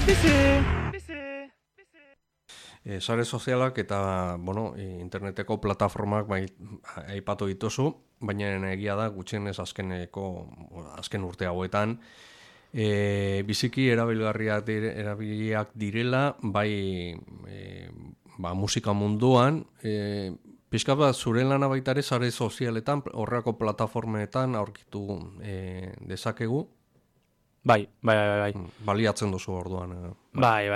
Sare sozialak eta interneteko plataformak aipatu dituzu, baina egia da gutxienez azken urte hauetan biziki erabiliak direla bai musika munduan, pixka bat zure lana baita ere sare sozialetan horrelako plataformetan aurkitu dezakegu. Bai. Baliatzen duzu orduan. Bai.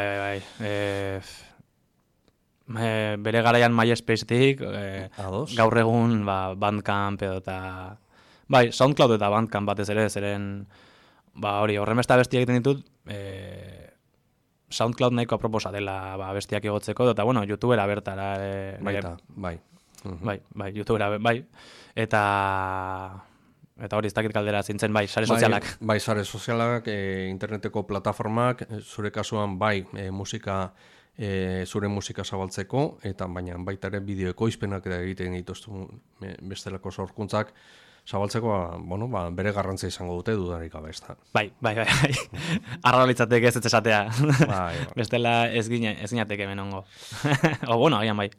Bere garaian MySpacetik, gaur egun Bandcamp edo eta... Bai, SoundCloud eta Bandcamp batez ere, zeren... horrenbeste abestiak egiten ditut, SoundCloud nahiko aproposa dela abestiak igotzeko, eta YouTubera bertara... Bai. Bai, YouTubera, bai. Eta hori ez dakit galdera zintzen, bai, sare sozialak. Bai, sare sozialak, interneteko plataformak, zure kasuan bai musika... zure musika zabaltzeko, eta baina baita ere bideo ekoizpenak egiten dituztu bestelako sorkuntzak zabaltzeko, bere garrantzia izango dute dudarik gabe, ezta. Bai. Arra litzateke ez esatea. Bestela ez ginateke menongo. Agian bai.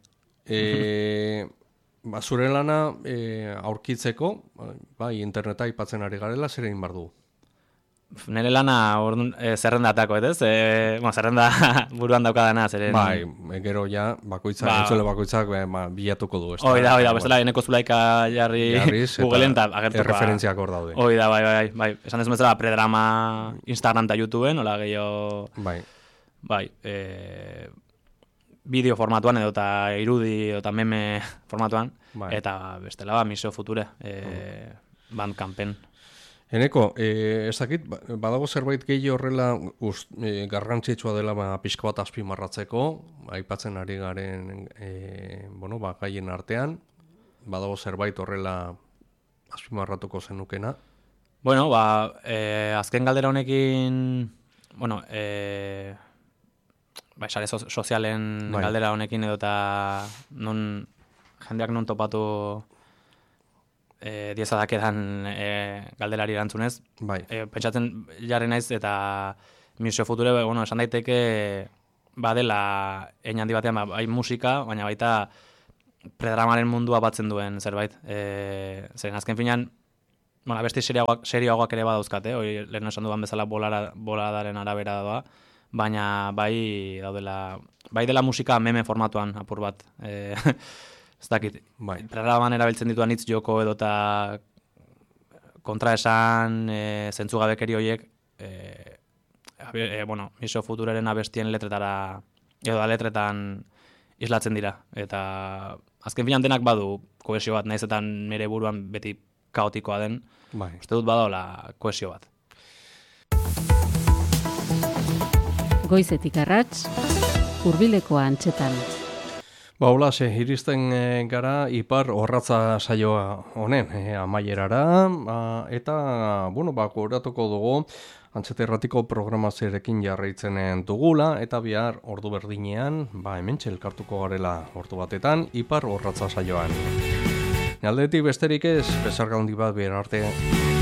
Zure lana aurkitzeko, bai, interneta aipatzen ari garela, zer egin behar du? Nire lana zerrendatako, ez? Zerrenda buruan daukadana, zeren... Bai, gero ja, bakoitzak bilatuko du, ez da? Oida, bestela eneko zulaika jarri Googleen eta agertuko. Erreferentziak hor daude. Oida, bai. Esan ez bezala predrama Instagram eta YouTubeen, hola gehiago... Bai. Bideo formatuan edo eta irudi edo eta meme formatuan, eta bestela Misio Future, Bandcampen. Eneko, ez dakit, badago zerbait gehi horrela garrantzitsua dela pixka bat azpimarratzeko, aipatzen ari garen gaien artean, badago zerbait horrela azpimarratuko zenukena? Azken galdera honekin, sare sozialen galdera honekin edo eta jendeak non topatu... diezadak edan galderari erantzunez. Pentsatzen jarri naiz eta Misio Future, esan daiteke badela hein handi batean bai musika, baina baita predramaren mundua batzen duen zerbait. Zeren azken finean, beste serioagoak ere badauzkate, lehen esan dudan bezala boladaren arabera doa, baina bai daudela, bai dela musika meme formatuan apur bat. Ez dakit, preraban erabiltzen dituan hitz joko edo eta kontraesan, zentzugabekeri horiek, Misio Futureren abestien letretara, edo da letretan islatzen dira. Eta azken finan denak badu kohesio bat, nahiz eta nire buruan beti kaotikoa den, uste dut badaola kohesio bat. Goizetik arrats, hurbileko antxetan. Hola, iristen gara ipar orratza saioa honen amaierara, eta, gogoratuko dugu Antxeta Irratiko programazioarekin jarraitzen dugula, eta bihar ordu berdinean, hementxe elkartuko garela ordu batetan, ipar orratza saioan. Aldetik besterik ez, besarka handi bat bihar arte.